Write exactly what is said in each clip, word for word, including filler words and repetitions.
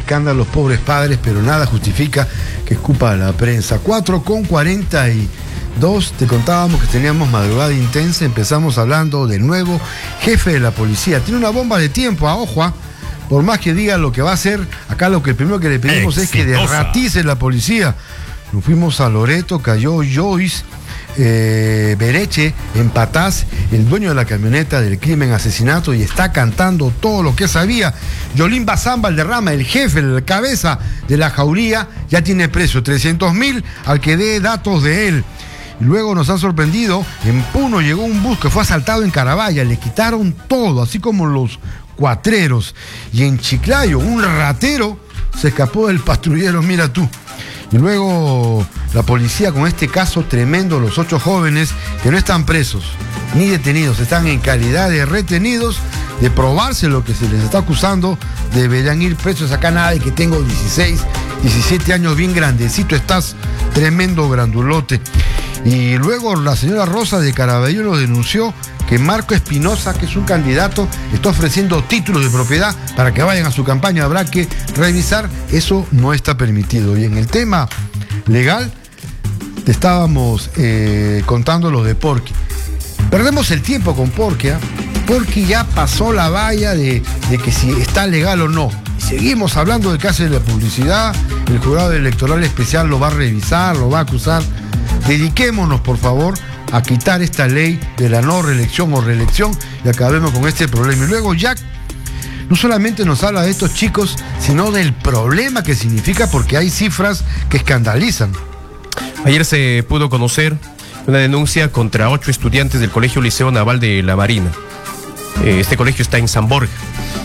escándalo los pobres padres, pero nada justifica que escupa a la prensa. cuatro con cuarenta y dos, te contábamos que teníamos madrugada intensa, empezamos hablando del nuevo jefe de la policía. Tiene una bomba de tiempo, a ojo, ¿eh? Por más que diga lo que va a hacer, acá lo que primero que le pedimos Exitosa. es que derratice la policía. Nos fuimos a Loreto, cayó Joyce eh, Bereche en Patás, el dueño de la camioneta del crimen asesinato, y está cantando todo lo que sabía. Yolín Bazán Valderrama, el jefe, el cabeza de la jauría, ya tiene precio trescientos mil al que dé datos de él. Y luego nos han sorprendido, en Puno llegó un bus que fue asaltado en Carabaya, le quitaron todo, así como los cuatreros. Y en Chiclayo, un ratero se escapó del patrullero, mira tú. Y luego la policía con este caso tremendo, los ocho jóvenes que no están presos ni detenidos, están en calidad de retenidos, de probarse lo que se les está acusando, deberían ir presos. Acá nada de que tengo dieciséis, diecisiete años, bien grandecito, estás tremendo grandulote. Y luego la señora Rosa de Caraballo lo denunció que Marco Espinosa, que es un candidato, está ofreciendo títulos de propiedad para que vayan a su campaña. Habrá que revisar, eso no está permitido. Y en el tema legal, te estábamos eh, contando lo de Porky. Perdemos el tiempo con Porky, ¿eh? Porky ya pasó la valla de, de que si está legal o no. Y seguimos hablando del caso de la publicidad, el jurado electoral especial lo va a revisar, lo va a acusar. Dediquémonos, por favor, a quitar esta ley de la no reelección o reelección y acabemos con este problema. Y luego Jack no solamente nos habla de estos chicos, sino del problema que significa, porque hay cifras que escandalizan. Ayer se pudo conocer una denuncia contra ocho estudiantes del Colegio Liceo Naval de la Marina. Este colegio está en San Borja,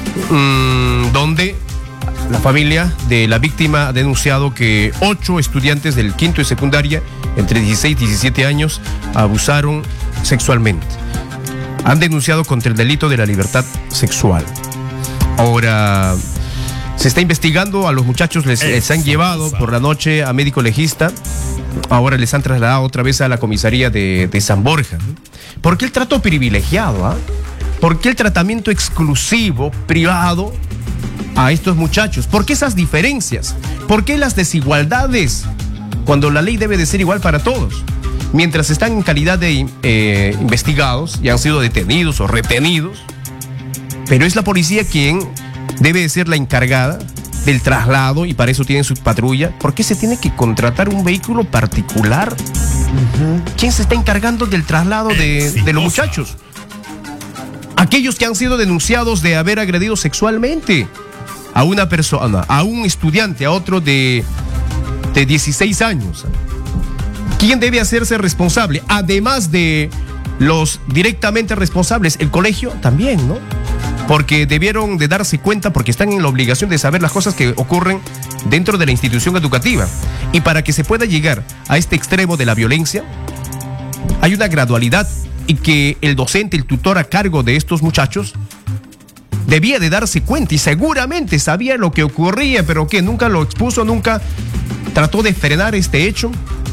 donde la familia de la víctima ha denunciado que ocho estudiantes del quinto y secundaria, entre dieciséis y diecisiete años, abusaron sexualmente. Han denunciado contra el delito de la libertad sexual. Ahora se está investigando, a los muchachos les, les han llevado por la noche a médico legista. Ahora les han trasladado otra vez a la comisaría de, de San Borja. ¿Por qué el trato privilegiado? ¿Ah? ¿Por qué el tratamiento exclusivo, privado a estos muchachos? ¿Por qué esas diferencias? ¿Por qué las desigualdades? Cuando la ley debe de ser igual para todos. Mientras están en calidad de eh, investigados y han sido detenidos o retenidos, pero es la policía quien debe de ser la encargada del traslado, y para eso tienen su patrulla. ¿Por qué se tiene que contratar un vehículo particular? Uh-huh. ¿Quién se está encargando del traslado de, de los muchachos? Aquellos que han sido denunciados de haber agredido sexualmente a una persona, a un estudiante, a otro de, de dieciséis años. ¿Quién debe hacerse responsable? Además de los directamente responsables, el colegio también, ¿no? Porque debieron de darse cuenta, porque están en la obligación de saber las cosas que ocurren dentro de la institución educativa. Y para que se pueda llegar a este extremo de la violencia, hay una gradualidad, y que el docente, el tutor a cargo de estos muchachos, debía de darse cuenta, y seguramente sabía lo que ocurría, pero que nunca lo expuso, nunca trató de frenar este hecho.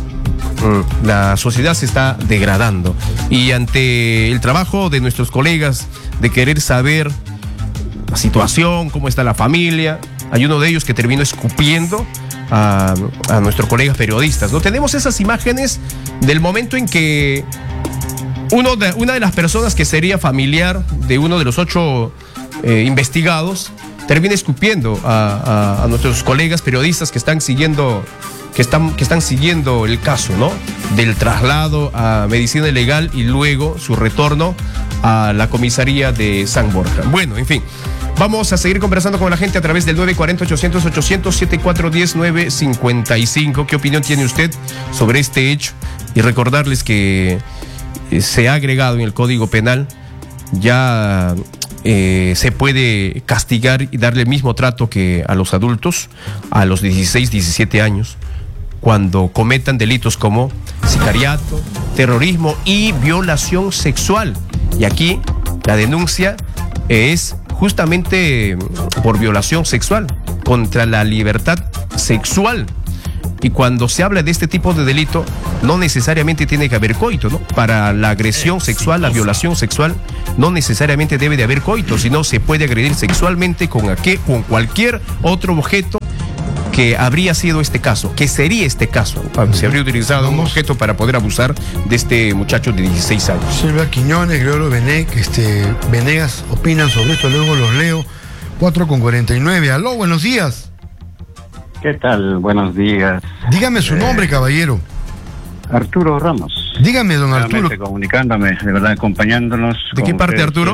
La sociedad se está degradando, y ante el trabajo de nuestros colegas de querer saber la situación, cómo está la familia, hay uno de ellos que terminó escupiendo a, a nuestros colegas periodistas, ¿no? Tenemos esas imágenes del momento en que uno de, una de las personas que sería familiar de uno de los ocho eh, investigados termina escupiendo a, a, a nuestros colegas periodistas que están siguiendo que están, que están siguiendo el caso, ¿no? Del traslado a medicina legal y luego su retorno a la comisaría de San Borja. Bueno, en fin, vamos a seguir conversando con la gente a través del nueve cuarenta, ochocientos, ochocientos, setenta y cuatro diez, nueve cincuenta y cinco. ¿Qué opinión tiene usted sobre este hecho? Y recordarles que eh, se ha agregado en el Código Penal, ya eh, se puede castigar y darle el mismo trato que a los adultos, a los dieciséis, diecisiete años, cuando cometan delitos como sicariato, terrorismo y violación sexual. Y aquí la denuncia es justamente por violación sexual, contra la libertad sexual. Y cuando se habla de este tipo de delito, no necesariamente tiene que haber coito, ¿no? Para la agresión sexual, la violación sexual, no necesariamente debe de haber coito, sino se puede agredir sexualmente con, aquel, con cualquier otro objeto que habría sido este caso, que sería este caso. Se habría utilizado Vamos. un objeto para poder abusar de este muchacho de dieciséis años. Silvia Quiñones, Gregorio Venegas, este, Venegas opinan sobre esto, luego los leo. cuatro con cuarenta y nueve. Aló, buenos días. ¿Qué tal? Buenos días. Dígame su eh, nombre, caballero. Arturo Ramos. Dígame, don Arturo. Comunicándome, de verdad, acompañándonos. ¿De qué parte, Arturo?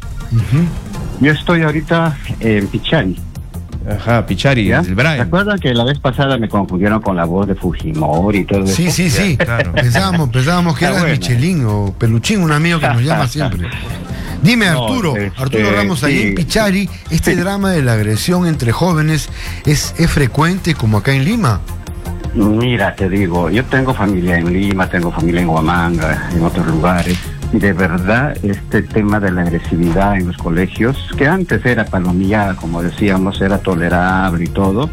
Uh-huh. Yo estoy ahorita en Pichari. Ajá, Pichari, el Brian. ¿Se acuerdan que la vez pasada me confundieron con la voz de Fujimori y todo sí, eso? Sí, sí, sí. Claro. Pensábamos, pensábamos que era bueno. Michelin o Peluchín, un amigo que nos llama siempre. Dime, no, Arturo, este, Arturo Ramos, ahí sí. en Pichari, ¿este sí. drama de la agresión entre jóvenes es, es frecuente como acá en Lima? Mira, te digo, yo tengo familia en Lima, tengo familia en Huamanga, en otros lugares, y de verdad este tema de la agresividad en los colegios, que antes era palomillada, como decíamos, era tolerable y todo,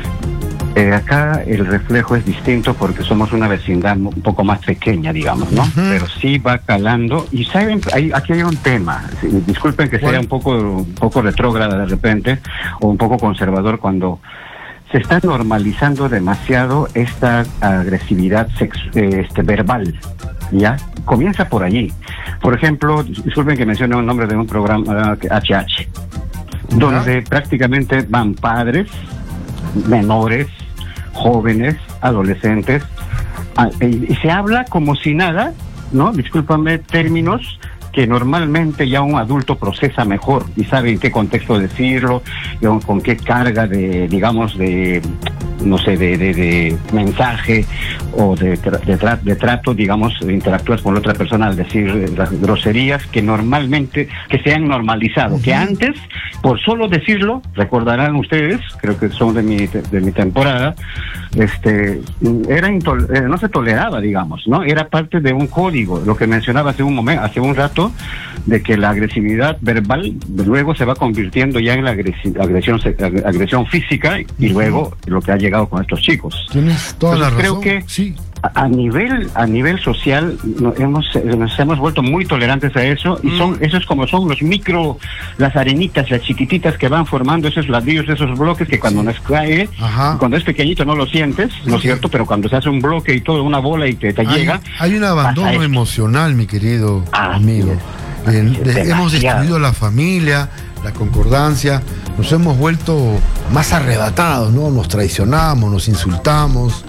eh, acá el reflejo es distinto porque somos una vecindad un poco más pequeña, digamos, ¿no? Uh-huh. Pero sí va calando, y saben, hay, aquí hay un tema, disculpen que sea bueno. un poco, un poco retrógrada de repente, o un poco conservador cuando... se está normalizando demasiado esta agresividad sex, eh, este, verbal, ¿ya? Comienza por allí. Por ejemplo, disculpen que mencione un nombre de un programa uh, H H, donde ¿Ah? prácticamente van padres, menores, jóvenes, adolescentes, a, y, y se habla como si nada, ¿no? Discúlpame, términos que normalmente ya un adulto procesa mejor y sabe en qué contexto decirlo, con, con qué carga de, digamos, de, no sé, de, de, de mensaje o de, tra, de, tra, de trato, digamos, interactúas con la otra persona al decir las groserías que normalmente, que se han normalizado, uh-huh. que antes, por solo decirlo, recordarán ustedes, creo que son de mi, de mi temporada, este, era intol- eh, no se toleraba, digamos, ¿no? Era parte de un código, lo que mencionaba hace un momento, hace un rato, de que la agresividad verbal luego se va convirtiendo ya en la agresi- agresión agresión física y uh-huh. luego lo que ha llegado con estos chicos. Tienes toda Entonces, la razón. Creo que sí. a, a nivel a nivel social no, hemos nos hemos vuelto muy tolerantes a eso y son mm. esos como son los micro, las arenitas, las chiquititas que van formando esos ladrillos, esos bloques que cuando sí. nos cae, Ajá. cuando es pequeñito no lo sientes, ¿no es sí. cierto? Pero cuando se hace un bloque y todo, una bola y te, te hay, llega. Hay un abandono emocional, mi querido ah, amigo. Eh, de, hemos destruido la familia, la concordancia, nos hemos vuelto más arrebatados, ¿no? Nos traicionamos, nos insultamos.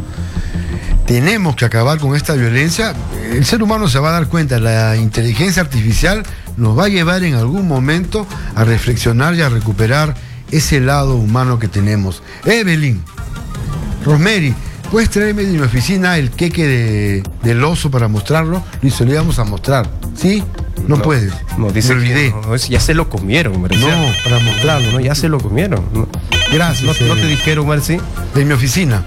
Tenemos que acabar con esta violencia. El ser humano se va a dar cuenta, la inteligencia artificial nos va a llevar en algún momento a reflexionar y a recuperar ese lado humano que tenemos. Evelyn, Rosemary, ¿puedes traerme de mi oficina el queque de, del oso para mostrarlo? Luis, se lo íbamos a mostrar, ¿sí? No, no puedes. No, dice me olvidé. No, ya se lo comieron, Marcia. No, para mostrarlo. No, ya se lo comieron. No. Gracias. ¿No, eh, ¿No te dijeron, Marci? De mi oficina.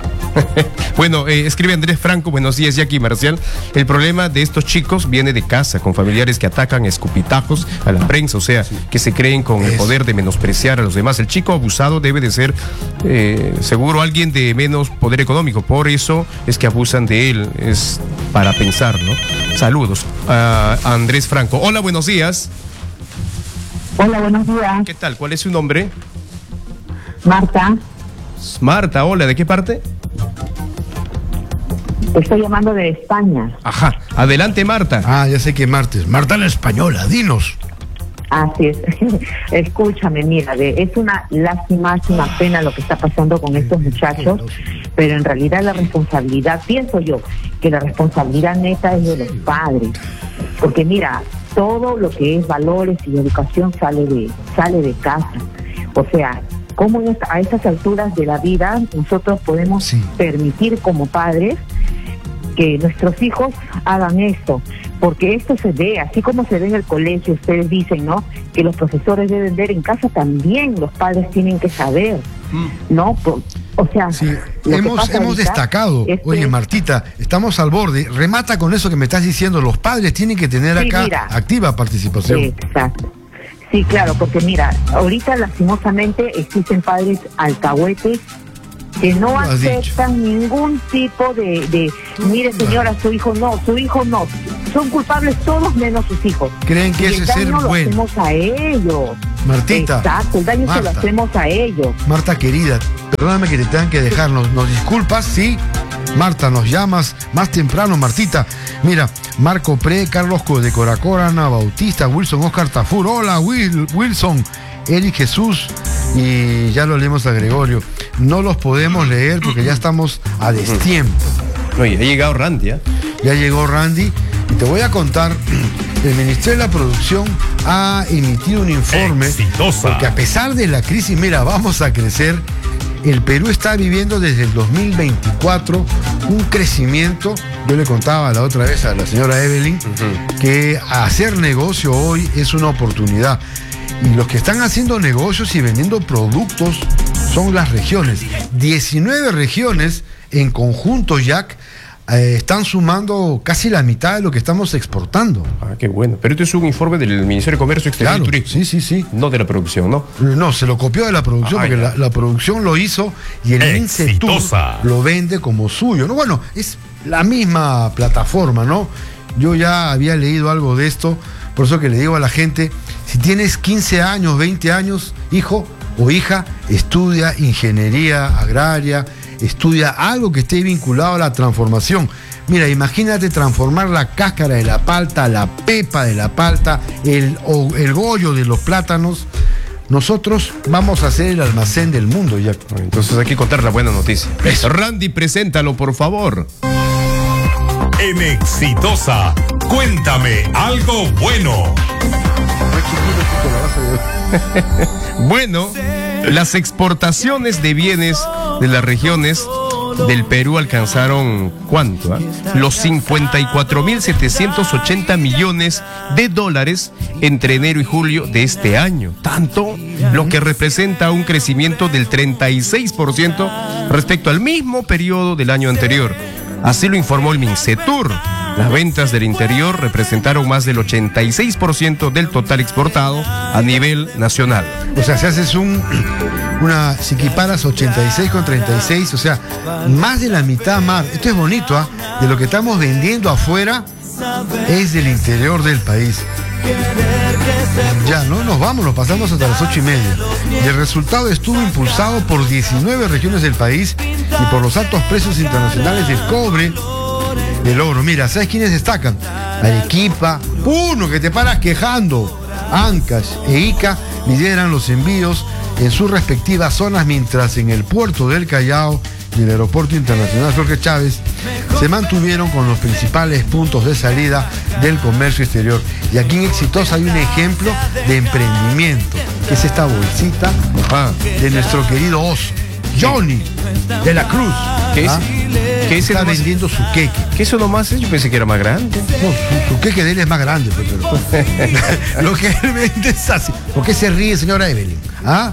Bueno, eh, escribe Andrés Franco, buenos días, Jackie Marcial. El problema de estos chicos viene de casa, con familiares que atacan escupitajos a la prensa, o sea, sí. que se creen con Eso. el poder de menospreciar a los demás. El chico abusado debe de ser eh, seguro alguien de menos poder económico, por eso es que abusan de él, es para pensar, ¿no? Saludos a Andrés Franco. Hola, buenos días. Hola, buenos días. ¿Qué tal? ¿Cuál es su nombre? Marta. Marta, hola, ¿de qué parte? Estoy llamando de España. Ajá, adelante, Marta. Ah, ya sé que Marta es. Marta la española, dinos. Así es. Escúchame, mira, de, es una lástima, es una pena lo que está pasando con estos muchachos, pero en realidad la responsabilidad, pienso yo, que la responsabilidad neta es de los padres. Porque mira, todo lo que es valores y educación sale de, sale de casa. O sea, ¿cómo en esta, a estas alturas de la vida nosotros podemos sí. permitir como padres que nuestros hijos hagan esto? Porque esto se ve, así como se ve en el colegio, ustedes dicen, ¿no? Que los profesores deben ver, en casa también los padres tienen que saber, ¿no? Por, o sea, sí. hemos, hemos destacado, es oye, Martita, estamos al borde, remata con eso que me estás diciendo, los padres tienen que tener sí, acá mira, activa participación. Exacto. Sí, claro, porque mira, ahorita lastimosamente existen padres alcahuetes que no Lo has aceptan ningún tipo de, de, mire señora, su hijo no, su hijo no. Son culpables todos menos sus hijos. Creen que y eso el es ser daño lo bueno. hacemos a ellos. Martita. Exacto, el daño se lo Marta. hacemos a ellos. Marta querida, perdóname que te tengan que dejarnos. ¿Nos disculpas? Sí. Marta, nos llamas más temprano, Martita. Mira, Marco Pre, Carlos de Coracora, Ana Bautista, Wilson Oscar Tafur. Hola, Will, Wilson, Eric Jesús. Y ya lo leemos a Gregorio. No los podemos leer porque ya estamos a destiempo. Oye, ha llegado Randy, ¿eh? Ya llegó Randy. Y te voy a contar, el Ministerio de la Producción ha emitido un informe. Exitosa. Porque a pesar de la crisis, mira, vamos a crecer. El Perú está viviendo desde el dos mil veinticuatro un crecimiento. Yo le contaba la otra vez a la señora Evelyn uh-huh. que hacer negocio hoy es una oportunidad. Y los que están haciendo negocios y vendiendo productos son las regiones. diecinueve regiones en conjunto, Jack, eh, están sumando casi la mitad de lo que estamos exportando. Ah, qué bueno. Pero esto es un informe del Ministerio de Comercio Exterior Claro, y Turismo. sí, sí, sí. No de la producción, ¿no? No, se lo copió de la producción, Ah, porque ya. la, la producción lo hizo y el Incetur Exitosa. lo vende como suyo. No, bueno, es la misma plataforma, ¿no? Yo ya había leído algo de esto, por eso que le digo a la gente, si tienes quince años, veinte años, hijo o hija, estudia ingeniería agraria, estudia algo que esté vinculado a la transformación. Mira, imagínate transformar la cáscara de la palta, la pepa de la palta, el, o el gollo de los plátanos. Nosotros vamos a ser el almacén del mundo, ya. Entonces hay que contar la buena noticia. Eso. Randy, preséntalo, por favor. En Exitosa, cuéntame algo bueno. Bueno, las exportaciones de bienes de las regiones del Perú alcanzaron, ¿cuánto? ah? Los cincuenta y cuatro mil setecientos ochenta millones de dólares entre enero y julio de este año. Tanto, lo que representa un crecimiento del treinta y seis por ciento respecto al mismo periodo del año anterior. Así lo informó el Mincetur. Las ventas del interior representaron más del ochenta y seis por ciento del total exportado a nivel nacional. O sea, si haces un, una, si equiparas ochenta y seis con treinta y seis, o sea, más de la mitad más. Esto es bonito, ¿ah? De lo que estamos vendiendo afuera es del interior del país. Ya, no nos vamos, nos pasamos hasta las ocho y media. Y el resultado estuvo impulsado por diecinueve regiones del país y por los altos precios internacionales del cobre, del oro. Mira, ¿sabes quiénes destacan? Arequipa, uno que te paras quejando. Ancash e Ica lideran los envíos en sus respectivas zonas, mientras en el puerto del Callao y el aeropuerto internacional Jorge Chávez se mantuvieron con los principales puntos de salida del comercio exterior. Y aquí en Exitosa hay un ejemplo de emprendimiento, que es esta bolsita ah, de nuestro querido oso, Johnny de la Cruz. ¿Qué es? ¿Ah? ¿Qué es Está nomás? vendiendo su queque. ¿Qué eso nomás es? Yo pensé que era más grande. No, su, su queque de él es más grande, pues, pero lo que él vende es así. ¿Por qué se ríe, señora Evelyn? ¿Ah?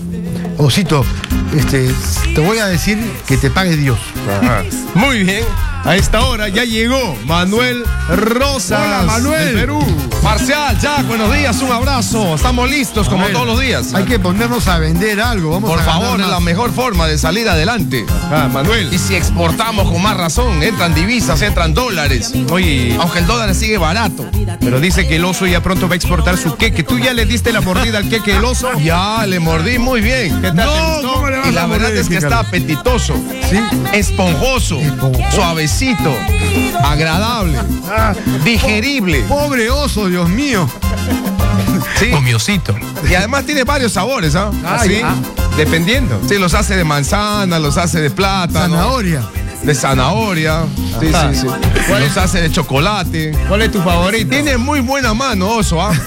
Osito, este, te voy a decir que te pague Dios. Ajá. Muy bien. A esta hora ya llegó Manuel Rosas. Hola, Manuel. Del Perú. Marcial, Jack, buenos días, un abrazo. Estamos listos como Manuel, todos los días. Hay que ponernos a vender algo. Vamos Por a ganar favor, es más. la mejor forma de salir adelante. Ah, Manuel. Y si exportamos con más razón, entran divisas, entran dólares. Oye, Aunque el dólar sigue barato. pero dice que el oso ya pronto va a exportar su queque. ¿Tú ya le diste la mordida al queque del oso? Ya, le mordí muy bien. ¿Qué tal? ¿Te No, gustó? ¿cómo le vas Y a la morder, verdad es que Ricardo? está apetitoso, Sí. esponjoso, Esponjoso. suavecito, agradable, Ah, digerible. pobre oso, Dios mío. Sí. Comiosito. Y además tiene varios sabores, ¿ah? Ah, Sí. ya. Dependiendo. Sí, los hace de manzana, los hace de plátano. Zanahoria. De zanahoria. Sí, Ajá. sí, sí. ¿Cuál Los hace de chocolate. ¿Cuál es tu favorito? Tiene muy buena mano, oso, ¿ah?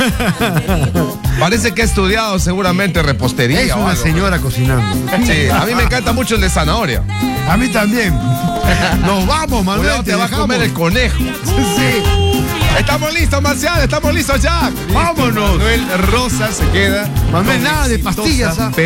Parece que ha estudiado seguramente repostería. Es o una algo. señora cocinando. Sí, a mí me encanta mucho el de zanahoria. A mí también. Nos vamos, Manuel. Cuidado, te va a dejamos. comer el conejo. Sí. Estamos listos, Marcial, estamos listos, Jack. Vámonos. Manuel Rosas se queda. Manuel, con nada de Exitosa pastillas, ¿ah?